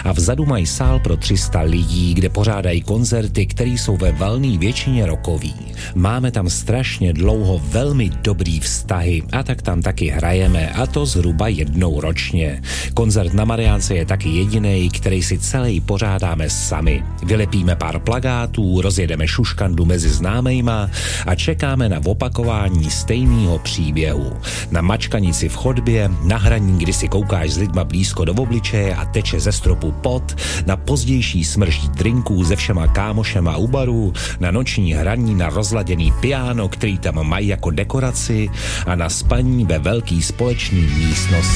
a vzadu mají sál pro 300 lidí, kde pořádají koncerty, které jsou ve valné většině rokový. Máme tam strašně dlouho velmi dobrý vztahy a tak tam taky hrajeme, a to zhruba jednou ročně. Koncert na Mariánce je taky jedinej, který si celý pořádáme sami. Vylepíme pár plakátů, rozjedeme šuškandu mezi známejma a čekáme na opakování stejného příběhu. Na mačkanici v chodbě, na hraní, kdy si koukáš s lidma blízko do obličeje a teče ze stropu pot, na pozdější smršť drinků se všema kámošema u baru, na noční hraní na rozladěný piano, který tam mají jako dekoraci, a na spaní ve velký společný místnosti.